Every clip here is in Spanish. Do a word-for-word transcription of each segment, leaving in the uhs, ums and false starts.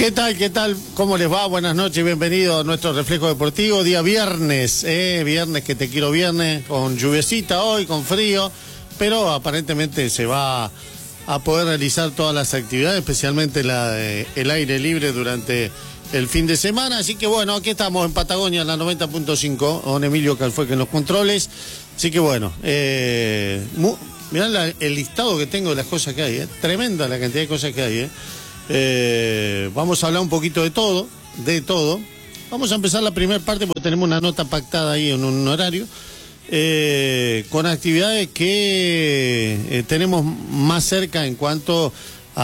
¿Qué tal? ¿Qué tal? ¿Cómo les va? Buenas noches, bienvenidos a nuestro Reflejo Deportivo, día viernes, ¿eh? Viernes que te quiero viernes, con lluviecita hoy, con frío, pero aparentemente se va a poder realizar todas las actividades, especialmente la de el aire libre durante el fin de semana. Así que bueno, aquí estamos en Patagonia, en la noventa punto cinco, don Emilio Calfueque en los controles. Así que bueno, eh, mirá la, el listado que tengo de las cosas que hay, ¿eh? Tremenda la cantidad de cosas que hay, ¿eh? Eh, vamos a hablar un poquito de todo, de todo. Vamos a empezar la primera parte porque tenemos una nota pactada ahí en un horario, eh, con actividades que eh, tenemos más cerca en cuanto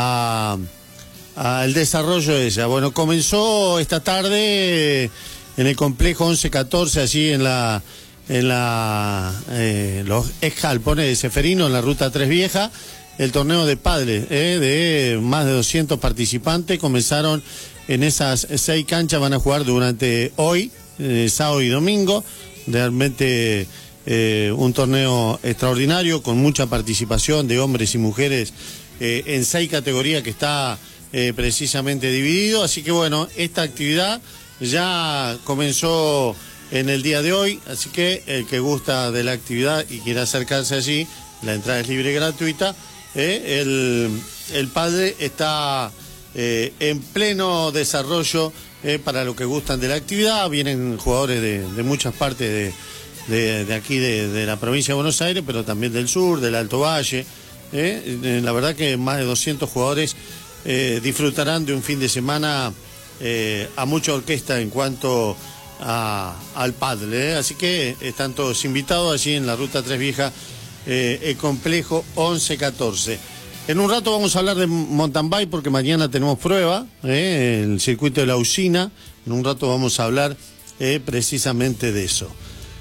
a al desarrollo de ella. Bueno, comenzó esta tarde eh, en el complejo once catorce, allí en la en la eh, los ex galpones de Ceferino, en la ruta tres Vieja, el torneo de pádel, eh, de más de doscientos participantes. Comenzaron en esas seis canchas, van a jugar durante hoy, eh, sábado y domingo. Realmente eh, un torneo extraordinario, con mucha participación de hombres y mujeres eh, en seis categorías que está eh, precisamente dividido. Así que bueno, esta actividad ya comenzó en el día de hoy, así que el que gusta de la actividad y quiera acercarse allí, la entrada es libre y gratuita. Eh, el, el padre está eh, en pleno desarrollo eh, para los que gustan de la actividad. Vienen jugadores de, de muchas partes de, de, de aquí, de, de la provincia de Buenos Aires, pero también del sur, del Alto Valle. Eh. La verdad que más de doscientos jugadores eh, disfrutarán de un fin de semana eh, a mucha orquesta en cuanto a, al pádel. Eh. Así que están todos invitados allí en la Ruta tres Vieja, Eh, el complejo once catorce. En un rato vamos a hablar de mountain bike porque mañana tenemos prueba, eh, el circuito de la Usina. En un rato vamos a hablar eh, precisamente de eso.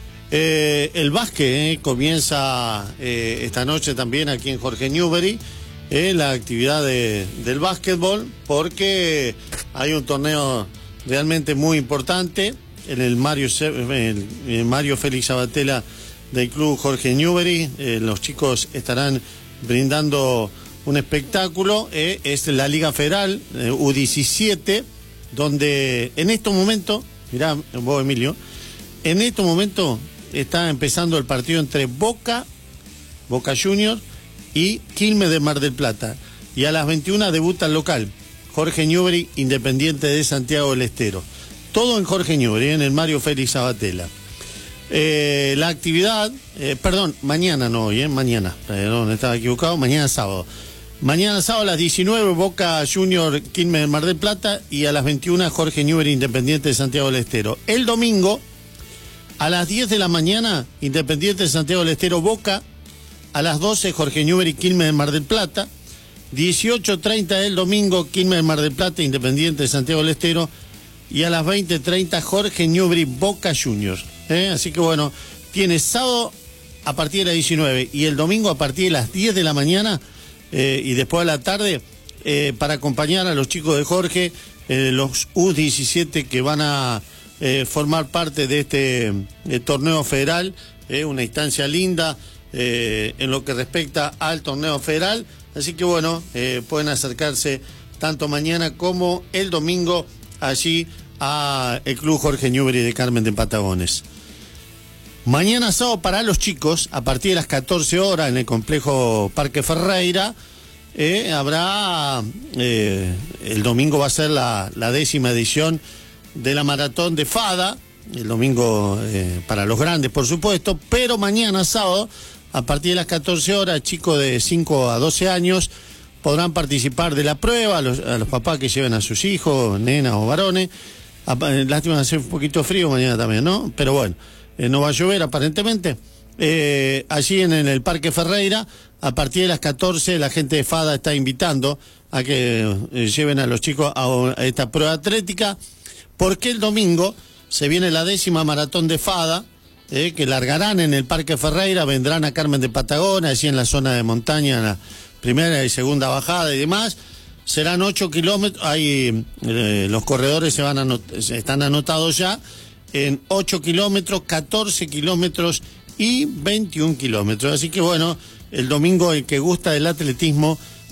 Eh, el básquet eh, comienza eh, esta noche también aquí en Jorge Newbery, eh, la actividad de, del básquetbol, porque hay un torneo realmente muy importante en el Mario, el, el Mario Félix Sabatella del club Jorge Newbery. Eh, los chicos estarán brindando un espectáculo. Eh, es la Liga Federal eh, U diecisiete, donde en estos momentos, mirá vos, Emilio, en estos momentos está empezando el partido entre Boca, Boca Juniors y Quilmes de Mar del Plata. Y a las veintiuna debuta el local, Jorge Newbery, Independiente de Santiago del Estero. Todo en Jorge Newbery, en el Mario Félix Sabatella. Eh, la actividad, eh, perdón, mañana no hoy, eh, mañana, perdón, estaba equivocado, mañana sábado. Mañana sábado a las diecinueve, Boca Junior, Quilmes de Mar del Plata, y a las veintiuna, Jorge Newbery, Independiente de Santiago del Estero. El domingo, a las diez de la mañana, Independiente de Santiago del Estero, Boca. A las doce, Jorge Newbery, Quilmes de Mar del Plata. dieciocho treinta el domingo, Quilmes de Mar del Plata, Independiente de Santiago del Estero. Y a las veinte treinta, Jorge Newbery, Boca Juniors. ¿Eh? Así que bueno, tiene sábado a partir de las diecinueve y el domingo a partir de las diez de la mañana eh, y después a la tarde eh, para acompañar a los chicos de Jorge, eh, los U diecisiete que van a eh, formar parte de este eh, torneo federal, eh, una instancia linda eh, en lo que respecta al torneo federal. Así que bueno, eh, pueden acercarse tanto mañana como el domingo allí a el club Jorge Newbery de Carmen de Patagones. Mañana sábado para los chicos, a partir de las catorce horas en el complejo Parque Ferreira, eh, habrá, eh, el domingo va a ser la, la décima edición de la maratón de Fada, el domingo eh, para los grandes por supuesto, pero mañana sábado, a partir de las catorce horas, chicos de cinco a doce años podrán participar de la prueba, a los, a los papás que lleven a sus hijos, nenas o varones. Lástima de hacer un poquito frío mañana también, ¿no? Pero bueno, eh, no va a llover aparentemente. Eh, allí en, en el Parque Ferreira, a partir de las catorce, la gente de Fada está invitando a que eh, lleven a los chicos a, a esta prueba atlética, porque el domingo se viene la décima maratón de Fada, eh, que largarán en el Parque Ferreira, vendrán a Carmen de Patagones, allí en la zona de montaña, en la primera y segunda bajada y demás. Serán ocho kilómetros, hay, eh, los corredores se van anot están anotados ya en ocho kilómetros, catorce kilómetros y veintiún kilómetros. Así que bueno, el domingo el que gusta del atletismo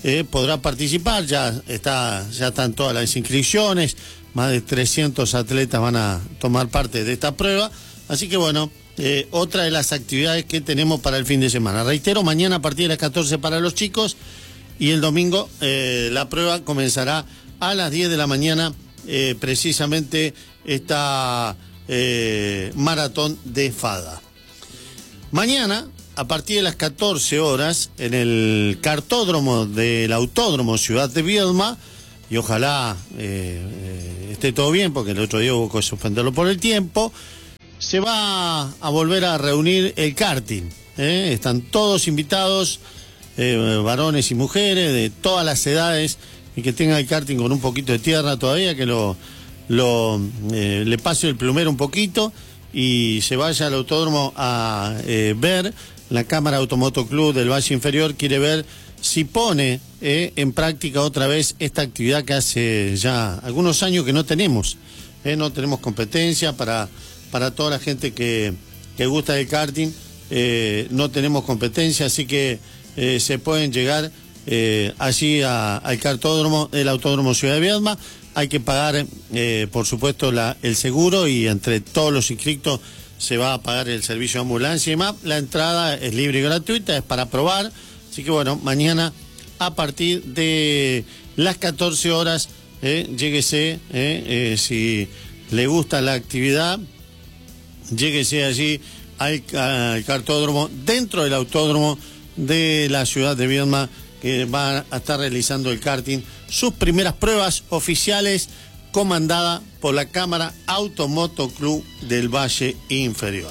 eh, podrá participar. Ya está, ya están todas las inscripciones, más de trescientos atletas van a tomar parte de esta prueba, así que bueno, eh, otra de las actividades que tenemos para el fin de semana. Reitero, mañana a partir de las catorce para los chicos y el domingo eh, la prueba comenzará a las diez de la mañana, eh, precisamente esta eh, maratón de Fada. Mañana, a partir de las catorce horas, en el cartódromo del Autódromo Ciudad de Viedma, y ojalá eh, eh, esté todo bien, porque el otro día hubo que suspenderlo por el tiempo, se va a volver a reunir el karting. ¿eh? Están todos invitados, eh, varones y mujeres, de todas las edades, y que tenga el karting con un poquito de tierra todavía, que lo, lo eh, le pase el plumero un poquito, y se vaya al autódromo a eh, ver. La Cámara Automoto Club del Valle Inferior quiere ver si pone eh, en práctica otra vez esta actividad que hace ya algunos años que no tenemos. Eh, no tenemos competencia para, para toda la gente que, que gusta del karting. Eh, no tenemos competencia, así que eh, se pueden llegar eh, allí a, al cartódromo, el Autódromo Ciudad de Viedma. Hay que pagar, eh, por supuesto, la, el seguro, y entre todos los inscritos se va a pagar el servicio de ambulancia y demás. La entrada es libre y gratuita, es para probar. Así que bueno, mañana a partir de las catorce horas, eh, lléguese, eh, eh, si le gusta la actividad, lléguese allí al, al cartódromo, dentro del autódromo de la ciudad de Viedma, que va a estar realizando el karting sus primeras pruebas oficiales, comandada por la Cámara Automoto Club del Valle Inferior.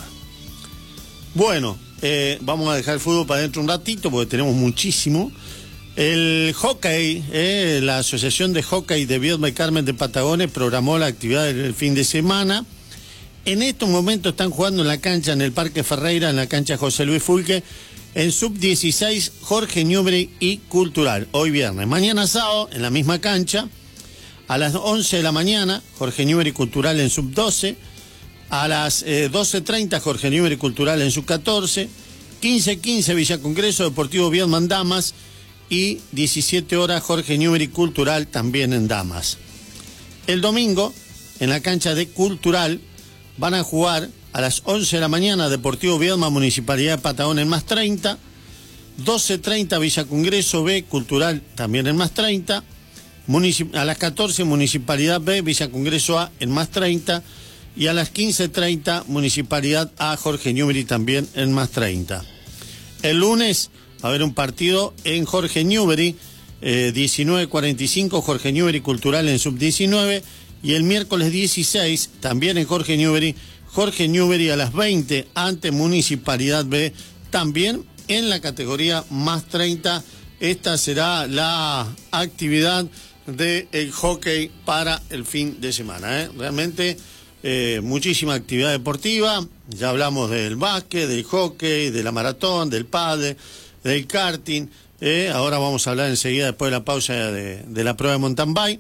Bueno, eh, vamos a dejar el fútbol para dentro un ratito, porque tenemos muchísimo. El hockey, eh, la Asociación de Hockey de Viedma y Carmen de Patagones programó la actividad del fin de semana. En estos momentos están jugando en la cancha, en el Parque Ferreira, en la cancha José Luis Fulque, en sub dieciséis, Jorge Newbery y Cultural, hoy viernes. Mañana sábado, en la misma cancha, a las once de la mañana, Jorge Newbery Cultural en sub doce, a las eh, doce treinta, Jorge Newbery Cultural en sub catorce, quince quince, Villa Congreso Deportivo Viedma en Damas, y diecisiete horas, Jorge Newbery Cultural también en Damas. El domingo, en la cancha de Cultural, van a jugar a las once de la mañana Deportivo Viedma, Municipalidad de Patagones en más treinta, doce treinta Villa Congreso B, Cultural también en más treinta, a las catorce Municipalidad B, Villa Congreso A en más treinta, y a las quince treinta Municipalidad A, Jorge Newbery también en más treinta. El lunes va a haber un partido en Jorge Newbery, eh, diecinueve cuarenta y cinco, Jorge Newbery Cultural en sub diecinueve, y el miércoles dieciséis, también en Jorge Newbery, Jorge Newbery a las veinte ante Municipalidad B, también en la categoría más treinta. Esta será la actividad del hockey para el fin de semana. ¿eh? Realmente eh, muchísima actividad deportiva. Ya hablamos del básquet, del hockey, de la maratón, del pádel, del karting. ¿eh? Ahora vamos a hablar enseguida, después de la pausa de, de la prueba de mountain bike.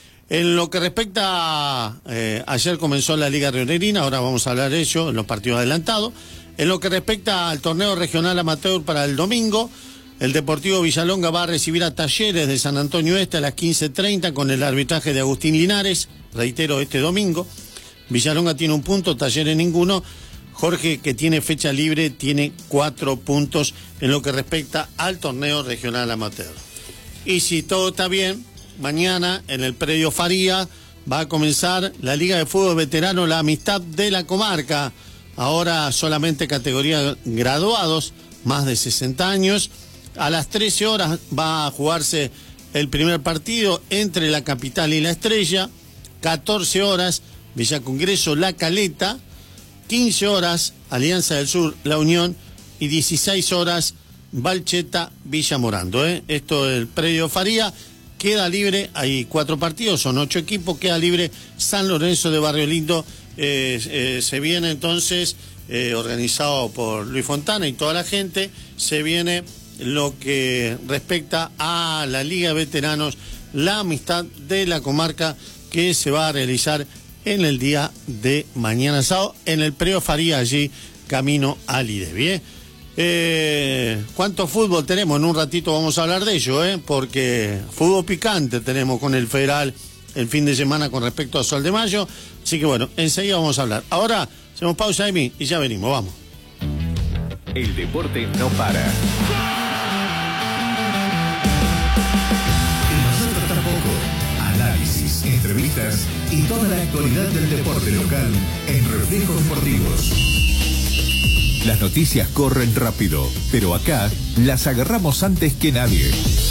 En lo que respecta a, eh, ayer comenzó la Liga Rionegrina, ahora vamos a hablar de ello en los partidos adelantados. En lo que respecta al torneo regional amateur para el domingo, el Deportivo Villalonga va a recibir a Talleres de San Antonio Este a las quince treinta con el arbitraje de Agustín Linares, reitero, este domingo. Villalonga tiene un punto, Talleres ninguno. Jorge, que tiene fecha libre, tiene cuatro puntos en lo que respecta al torneo regional amateur. Y si todo está bien, mañana en el predio Faría va a comenzar la Liga de Fútbol Veterano La Amistad de la Comarca. Ahora solamente categoría graduados, más de sesenta años. A las trece horas va a jugarse el primer partido entre la Capital y la Estrella. catorce horas, Villa Congreso La Caleta. quince horas, Alianza del Sur La Unión. Y dieciséis horas, Valcheta Villa Morando. ¿eh? Esto es el predio Faría. Queda libre, hay cuatro partidos, son ocho equipos, queda libre San Lorenzo de Barrio Lindo. Eh, eh, se viene entonces, eh, organizado por Luis Fontana y toda la gente, se viene lo que respecta a la Liga de Veteranos, la Amistad de la Comarca, que se va a realizar en el día de mañana sábado, en el predio Faría, allí camino al Idevi. ¿eh? Eh, ¿Cuánto fútbol tenemos? En un ratito vamos a hablar de ello, ¿eh? Porque fútbol picante tenemos con el Federal el fin de semana con respecto a Sol de Mayo. Así que bueno, enseguida vamos a hablar. Ahora hacemos pausa, Emi, y ya venimos, vamos. El deporte no para. Y nosotros tampoco. Análisis, entrevistas y toda la actualidad del deporte local en Reflejos Deportivos. Las noticias corren rápido, pero acá las agarramos antes que nadie.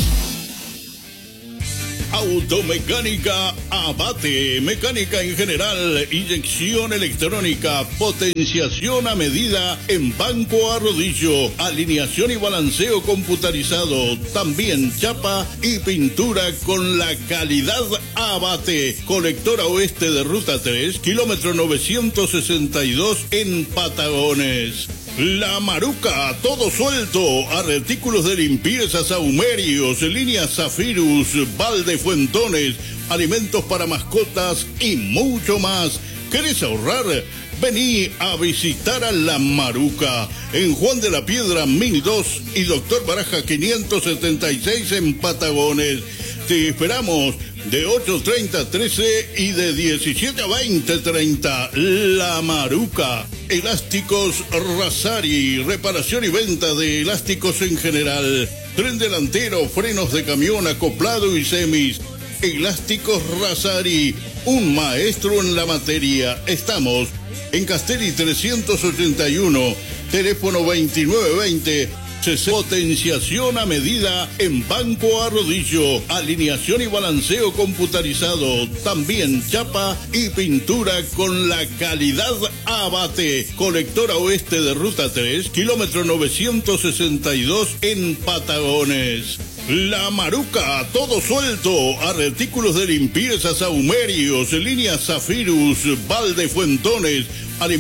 Automecánica Abate, mecánica en general, inyección electrónica, potenciación a medida en banco a rodillo, alineación y balanceo computarizado, también chapa y pintura con la calidad Abate. Colectora oeste de Ruta tres, kilómetro novecientos sesenta y dos en Patagones. La Maruca, todo suelto, artículos de limpieza, saumerios, líneas Zafirus, balde Fuentones, alimentos para mascotas y mucho más. ¿Querés ahorrar? Vení a visitar a La Maruca en Juan de la Piedra mil dos y Doctor Baraja quinientos setenta y seis en Patagones. Te esperamos de ocho treinta a trece y de diecisiete a veinte treinta. La Maruca. Elásticos Razari, reparación y venta de elásticos en general. Tren delantero, frenos de camión, acoplado y semis. Elásticos Razari, un maestro en la materia. Estamos en Castelli trescientos ochenta y uno, teléfono veintinueve veinte. Potenciación a medida en banco a rodillo, alineación y balanceo computarizado, también chapa y pintura con la calidad Abate. Colectora oeste de Ruta tres, kilómetro novecientos sesenta y dos en Patagones. La Maruca, todo suelto, artículos de limpieza, saumerios, líneas Zafirus, balde Fuentones,